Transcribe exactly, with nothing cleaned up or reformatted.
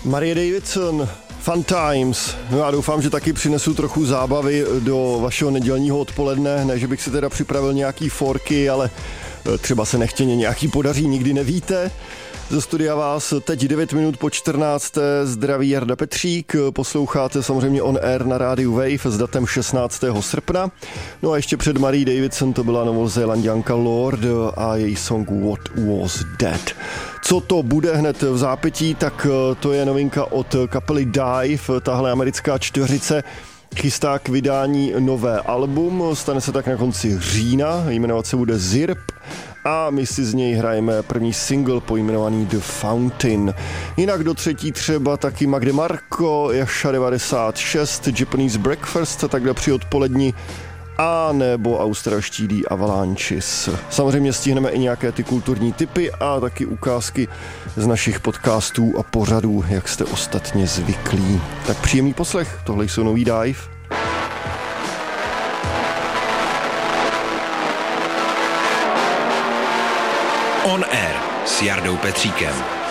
Marie Davidson, Fun Times. No já doufám, že taky přinesu trochu zábavy do vašeho nedělního odpoledne, ne, že bych si teda připravil nějaký forky, ale třeba se nechtěně nějaký podaří, nikdy nevíte. Ze studia vás teď devět minut po čtrnácté zdraví Jarda Petřík, posloucháte samozřejmě On Air na rádiu Wave s datem šestnáctého srpna. No a ještě před Marie Davidson to byla novozélanďanka Lord a její song What Was That. Co to bude hned v zápětí, tak to je novinka od kapely Dive, tahle americká čtveřice chystá k vydání nové album, stane se tak na konci října, jmenovat se bude Zirp a my si z něj hrajeme první single pojmenovaný The Fountain. Jinak do třetí třeba taky Magde Marko, Jasha devadesát šest, Japanese Breakfast, takhle při odpolední, a nebo australští The Avalanches. Samozřejmě stihneme i nějaké ty kulturní tipy a taky ukázky z našich podcastů a pořadů, jak jste ostatně zvyklí. Tak příjemný poslech, tohle jsou nový Dive. On Air s Jardou Petříkem.